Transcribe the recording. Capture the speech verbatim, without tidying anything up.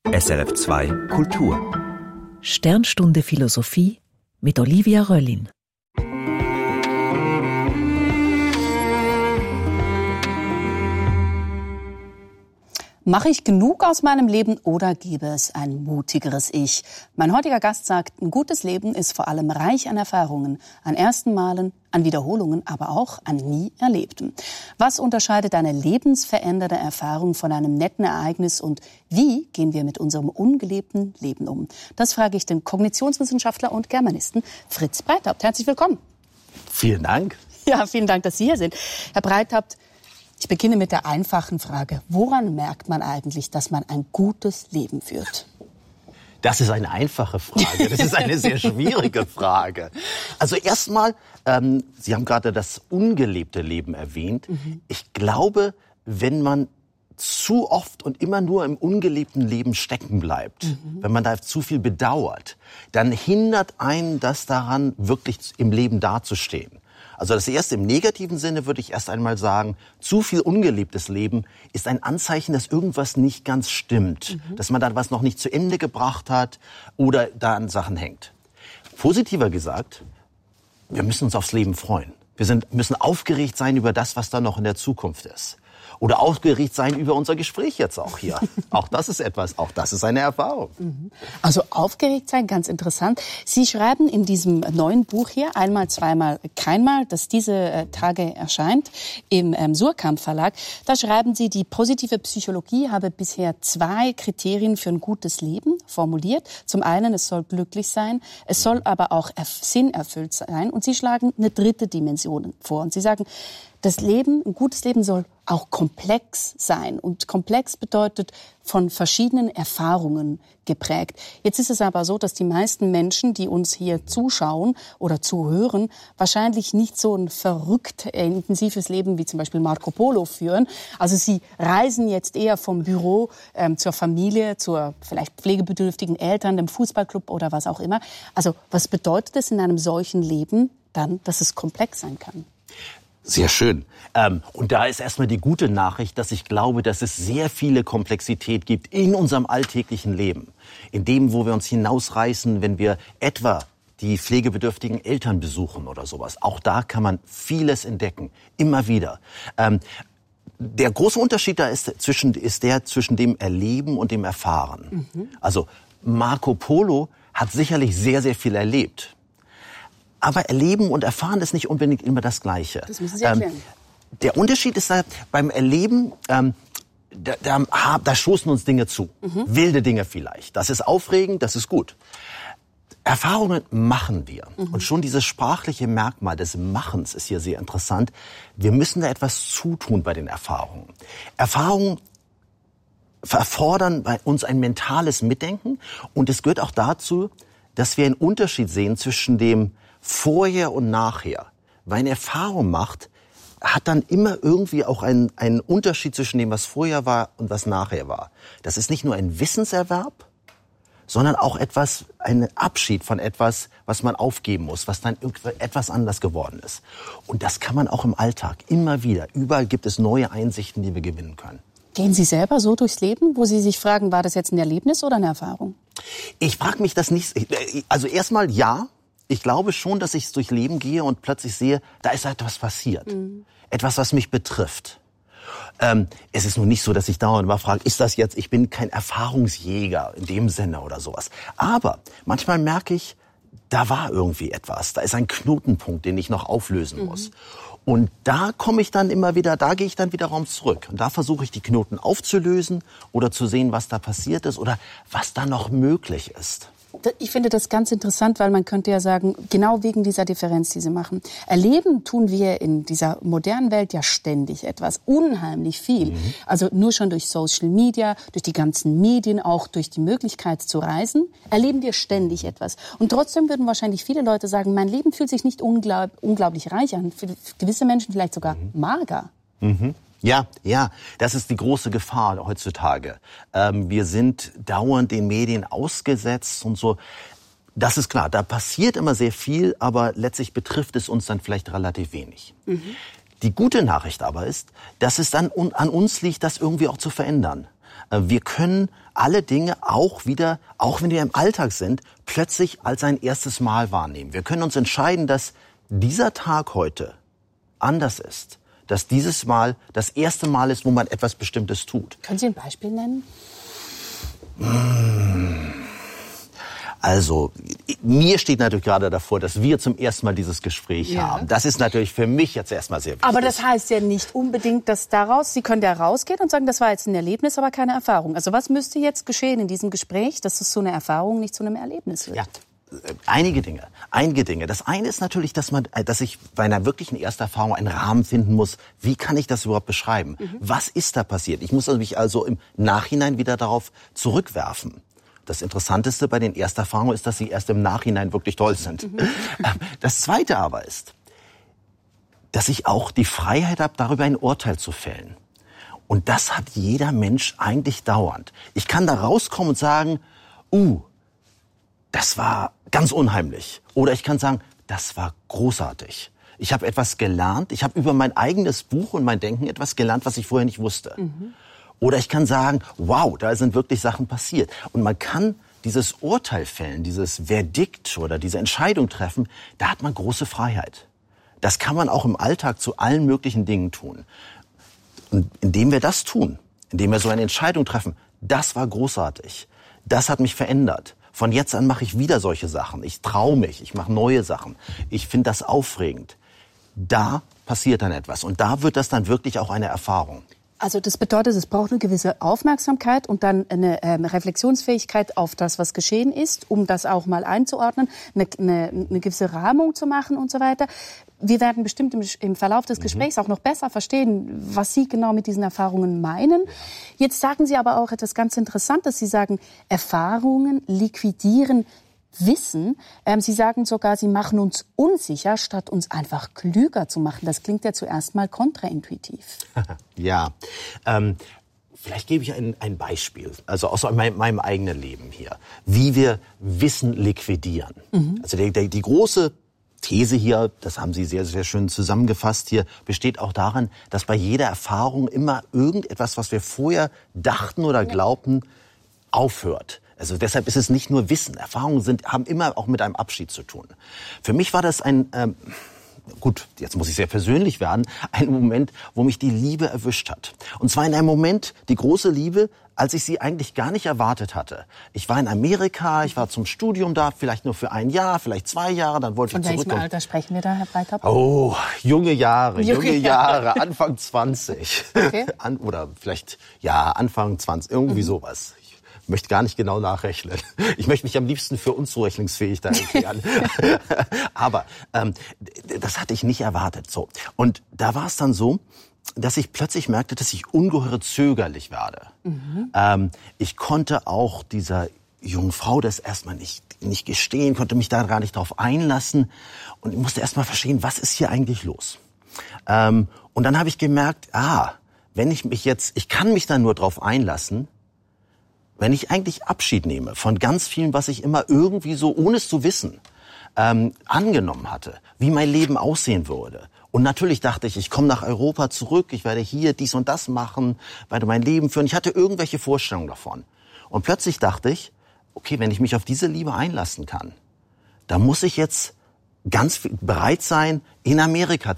S R F zwei Kultur. Sternstunde Philosophie mit Olivia Röllin. Mache ich genug aus meinem Leben oder gäbe es ein mutigeres Ich? Mein heutiger Gast sagt, ein gutes Leben ist vor allem reich an Erfahrungen, an ersten Malen, an Wiederholungen, aber auch an nie Erlebtem. Was unterscheidet eine lebensverändernde Erfahrung von einem netten Ereignis und wie gehen wir mit unserem ungelebten Leben um? Das frage ich den Kognitionswissenschaftler und Germanisten Fritz Breithaupt. Herzlich willkommen. Vielen Dank. Ja, vielen Dank, dass Sie hier sind. Herr Breithaupt, ich beginne mit der einfachen Frage. Woran merkt man eigentlich, dass man ein gutes Leben führt? Das ist eine einfache Frage. Das ist eine sehr schwierige Frage. Also erstmal, ähm, Sie haben gerade das ungelebte Leben erwähnt. Mhm. Ich glaube, wenn man zu oft und immer nur im ungelebten Leben stecken bleibt, mhm. wenn man da zu viel bedauert, dann hindert einen das daran, wirklich im Leben dazustehen. Also das erste im negativen Sinne würde ich erst einmal sagen, zu viel ungelebtes Leben ist ein Anzeichen, dass irgendwas nicht ganz stimmt, mhm. dass man da was noch nicht zu Ende gebracht hat oder da an Sachen hängt. Positiver gesagt, wir müssen uns aufs Leben freuen. Wir sind, müssen aufgeregt sein über das, was da noch in der Zukunft ist. Oder aufgeregt sein über unser Gespräch jetzt auch hier. Auch das ist etwas, auch das ist eine Erfahrung. Also aufgeregt sein, ganz interessant. Sie schreiben in diesem neuen Buch hier, einmal, zweimal, keinmal, das diese äh, Tage erscheint, im ähm, Suhrkamp Verlag. Da schreiben Sie, die positive Psychologie habe bisher zwei Kriterien für ein gutes Leben formuliert. Zum einen, es soll glücklich sein, es soll aber auch erf- sinnerfüllt sein. Und Sie schlagen eine dritte Dimension vor. Und Sie sagen, das Leben, ein gutes Leben soll auch komplex sein. Und komplex bedeutet von verschiedenen Erfahrungen geprägt. Jetzt ist es aber so, dass die meisten Menschen, die uns hier zuschauen oder zuhören, wahrscheinlich nicht so ein verrückt äh, intensives Leben wie zum Beispiel Marco Polo führen. Also sie reisen jetzt eher vom Büro ähm, zur Familie, zur vielleicht pflegebedürftigen Eltern, dem Fußballclub oder was auch immer. Also was bedeutet es in einem solchen Leben dann, dass es komplex sein kann? Sehr schön. Ähm, und da ist erstmal die gute Nachricht, dass ich glaube, dass es sehr viele Komplexität gibt in unserem alltäglichen Leben. In dem, wo wir uns hinausreißen, wenn wir etwa die pflegebedürftigen Eltern besuchen oder sowas. Auch da kann man vieles entdecken. Immer wieder. Ähm, der große Unterschied da ist, zwischen, ist der zwischen dem Erleben und dem Erfahren. Mhm. Also Marco Polo hat sicherlich sehr, sehr viel erlebt. Aber Erleben und Erfahren ist nicht unbedingt immer das Gleiche. Das müssen Sie erklären. Ähm, der Unterschied ist da, beim Erleben, ähm, da, da, da stoßen uns Dinge zu. Mhm. Wilde Dinge vielleicht. Das ist aufregend, das ist gut. Erfahrungen machen wir. Mhm. Und schon dieses sprachliche Merkmal des Machens ist hier sehr interessant. Wir müssen da etwas zutun bei den Erfahrungen. Erfahrungen erfordern bei uns ein mentales Mitdenken. Und es gehört auch dazu, dass wir einen Unterschied sehen zwischen dem Vorher und Nachher. Weil eine Erfahrung macht, hat dann immer irgendwie auch einen, einen Unterschied zwischen dem, was vorher war und was nachher war. Das ist nicht nur ein Wissenserwerb, sondern auch etwas, ein Abschied von etwas, was man aufgeben muss, was dann etwas anders geworden ist. Und das kann man auch im Alltag immer wieder. Überall gibt es neue Einsichten, die wir gewinnen können. Gehen Sie selber so durchs Leben, wo Sie sich fragen, war das jetzt ein Erlebnis oder eine Erfahrung? Ich frage mich das nicht. Also erstmal ja. Ich glaube schon, dass ich durch Leben gehe und plötzlich sehe, da ist etwas passiert. Mhm. Etwas, was mich betrifft. Ähm, es ist nur nicht so, dass ich dauernd mal frage, ist das jetzt, ich bin kein Erfahrungsjäger in dem Sinne oder sowas. Aber manchmal merke ich, da war irgendwie etwas. Da ist ein Knotenpunkt, den ich noch auflösen muss. Mhm. Und da komme ich dann immer wieder, da gehe ich dann wiederum zurück. Und da versuche ich, die Knoten aufzulösen oder zu sehen, was da passiert ist oder was da noch möglich ist. Ich finde das ganz interessant, weil man könnte ja sagen, genau wegen dieser Differenz, die Sie machen. Erleben tun wir in dieser modernen Welt ja ständig etwas, unheimlich viel. Mhm. Also nur schon durch Social Media, durch die ganzen Medien, auch durch die Möglichkeit zu reisen, erleben wir ständig etwas. Und trotzdem würden wahrscheinlich viele Leute sagen, mein Leben fühlt sich nicht unglaub, unglaublich reich an, für gewisse Menschen vielleicht sogar mhm. mager. Mhm. Ja, ja, das ist die große Gefahr heutzutage. Ähm, wir sind dauernd den Medien ausgesetzt und so. Das ist klar, da passiert immer sehr viel, aber letztlich betrifft es uns dann vielleicht relativ wenig. Mhm. Die gute Nachricht aber ist, dass es dann an uns liegt, das irgendwie auch zu verändern. Wir können alle Dinge auch wieder, auch wenn wir im Alltag sind, plötzlich als ein erstes Mal wahrnehmen. Wir können uns entscheiden, dass dieser Tag heute anders ist. Dass dieses Mal das erste Mal ist, wo man etwas Bestimmtes tut. Können Sie ein Beispiel nennen? Also, mir steht natürlich gerade davor, dass wir zum ersten Mal dieses Gespräch ja. haben. Das ist natürlich für mich jetzt erstmal sehr wichtig. Aber das heißt ja nicht unbedingt, dass daraus, Sie können ja rausgehen und sagen, das war jetzt ein Erlebnis, aber keine Erfahrung. Also was müsste jetzt geschehen in diesem Gespräch, dass es so eine Erfahrung nicht zu einem Erlebnis wird? Ja. Einige Dinge, einige Dinge. Das eine ist natürlich, dass man, dass ich bei einer wirklichen Ersterfahrung einen Rahmen finden muss. Wie kann ich das überhaupt beschreiben? Mhm. Was ist da passiert? Ich muss mich also im Nachhinein wieder darauf zurückwerfen. Das Interessanteste bei den Ersterfahrungen ist, dass sie erst im Nachhinein wirklich toll sind. Mhm. Das Zweite aber ist, dass ich auch die Freiheit habe, darüber ein Urteil zu fällen. Und das hat jeder Mensch eigentlich dauernd. Ich kann da rauskommen und sagen, uh, das war ganz unheimlich. Oder ich kann sagen, das war großartig. Ich habe etwas gelernt. Ich habe über mein eigenes Buch und mein Denken etwas gelernt, was ich vorher nicht wusste. Mhm. Oder ich kann sagen, wow, da sind wirklich Sachen passiert. Und man kann dieses Urteil fällen, dieses Verdikt oder diese Entscheidung treffen, da hat man große Freiheit. Das kann man auch im Alltag zu allen möglichen Dingen tun. Und indem wir das tun, indem wir so eine Entscheidung treffen, das war großartig, das hat mich verändert. Von jetzt an mache ich wieder solche Sachen. Ich traue mich, ich mache neue Sachen. Ich finde das aufregend. Da passiert dann etwas. Und da wird das dann wirklich auch eine Erfahrung. Also das bedeutet, es braucht eine gewisse Aufmerksamkeit und dann eine ähm, Reflexionsfähigkeit auf das, was geschehen ist, um das auch mal einzuordnen, eine, eine, eine gewisse Rahmung zu machen und so weiter. Wir werden bestimmt im, im Verlauf des Gesprächs mhm. auch noch besser verstehen, was Sie genau mit diesen Erfahrungen meinen. Jetzt sagen Sie aber auch etwas ganz Interessantes. Sie sagen, Erfahrungen liquidieren Wissen. Ähm, Sie sagen sogar, sie machen uns unsicher, statt uns einfach klüger zu machen. Das klingt ja zuerst mal kontraintuitiv. Ja, ähm, vielleicht gebe ich ein, ein Beispiel, also aus meinem, meinem eigenen Leben hier, wie wir Wissen liquidieren. Mhm. Also die, die, die große These hier, das haben Sie sehr, sehr schön zusammengefasst hier, besteht auch darin, dass bei jeder Erfahrung immer irgendetwas, was wir vorher dachten oder glaubten, aufhört. Also deshalb ist es nicht nur Wissen. Erfahrungen sind, haben immer auch mit einem Abschied zu tun. Für mich war das ein, ähm, gut, jetzt muss ich sehr persönlich werden, ein Moment, wo mich die Liebe erwischt hat. Und zwar in einem Moment, die große Liebe, als ich sie eigentlich gar nicht erwartet hatte. Ich war in Amerika, ich war zum Studium da, vielleicht nur für ein Jahr, vielleicht zwei Jahre, dann wollte Von ich zurückkommen. Von welchem Alter sprechen wir da, Herr Breithaupt? Oh, junge Jahre, junge, junge Jahre, Jahre, Anfang zwanzig. Okay. An, oder vielleicht, ja, Anfang zwanzig, irgendwie mhm. sowas. Ich möchte gar nicht genau nachrechnen. Ich möchte mich am liebsten für unzurechnungsfähig da erklären. Aber ähm, das hatte ich nicht erwartet. So. Und da war es dann so, dass ich plötzlich merkte, dass ich ungeheuer zögerlich werde. Mhm. Ähm, ich konnte auch dieser jungen Frau das erstmal nicht, nicht gestehen, konnte mich da gar nicht drauf einlassen. Und ich musste erstmal verstehen, was ist hier eigentlich los? Ähm, und dann habe ich gemerkt, ah, wenn ich mich jetzt, ich kann mich da nur drauf einlassen, wenn ich eigentlich Abschied nehme von ganz vielen, was ich immer irgendwie so, ohne es zu wissen, ähm, angenommen hatte, wie mein Leben aussehen würde. Und natürlich dachte ich, ich komme nach Europa zurück, ich werde hier dies und das machen, werde mein Leben führen. Ich hatte irgendwelche Vorstellungen davon. Und plötzlich dachte ich, okay, wenn ich mich auf diese Liebe einlassen kann, dann muss ich jetzt ganz bereit sein, in Amerika